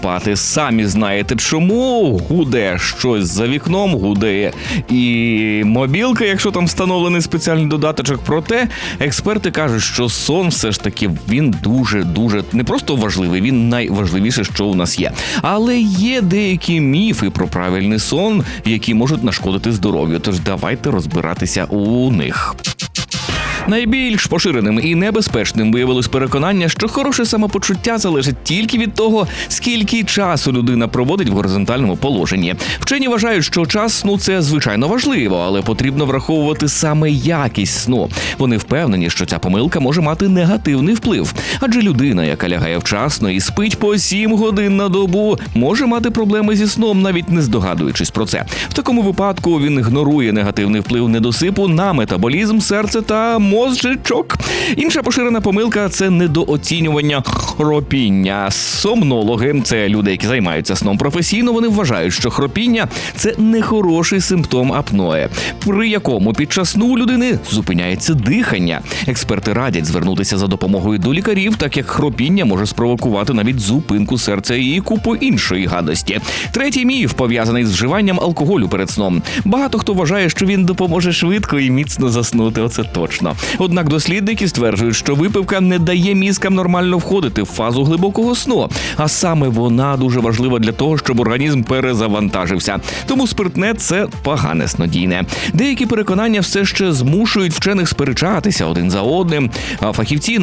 спати. Самі знаєте чому. Гуде щось за вікном, гуде і мобілка, якщо там встановлений спеціальний додаточок. Проте експерти кажуть, що сон все ж таки він дуже не просто важливий, він найважливіше, що у нас є. Але є деякі міфи про правильний сон, які можуть нашкодити здоров'ю. Тож давайте розбиратися у них. Найбільш поширеним і небезпечним виявилось переконання, що хороше самопочуття залежить тільки від того, скільки часу людина проводить в горизонтальному положенні. Вчені вважають, що час сну – це звичайно важливо, але потрібно враховувати саме якість сну. Вони впевнені, що ця помилка може мати негативний вплив. Адже людина, яка лягає вчасно і спить по 7 годин на добу, може мати проблеми зі сном, навіть не здогадуючись про це. В такому випадку він ігнорує негативний вплив недосипу на метаболізм, серце та мозжечок. Інша поширена помилка – це недооцінювання хропіння. Сомнологи – це люди, які займаються сном професійно, вони вважають, що хропіння – це нехороший симптом апноe, при якому під час сну у людини зупиняється дихання. Експерти радять звернутися за допомогою до лікарів, так як хропіння може спровокувати навіть зупинку серця і купу іншої гадості. Третій міф пов'язаний з вживанням алкоголю перед сном. Багато хто вважає, що він допоможе швидко і міцно заснути, оце точно. Однак дослідники стверджують, що випивка не дає мізкам нормально входити в фазу глибокого сну, а саме вона дуже важлива для того, щоб організм перезавантажився. Тому спиртне – це погане снодійне. Деякі переконання все ще змушують вчених сперечатися один за одним. А фахівці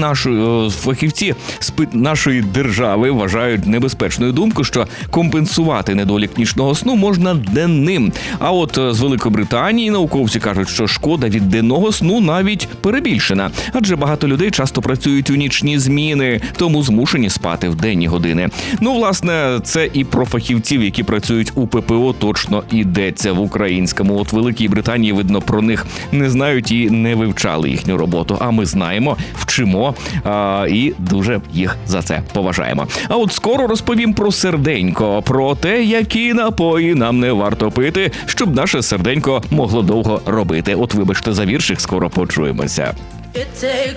нашої держави вважають небезпечною думкою, що компенсувати недолік нічного сну можна денним. А от з Великобританії науковці кажуть, що шкода від денного сну навіть перебільшена. Адже багато людей часто працюють у нічні зміни, тому змушені спати в денні години. Ну, власне, це і про фахівців, які працюють у ППО, точно йдеться в українському. От в Великій Британії, видно, про них не знають і не вивчали їхню роботу. А ми знаємо, вчимо і дуже їх за це поважаємо. А от скоро розповім про серденько, про те, які напої нам не варто пити, щоб наше серденько могло довго робити. От вибачте за віршик, скоро почуємося. It takes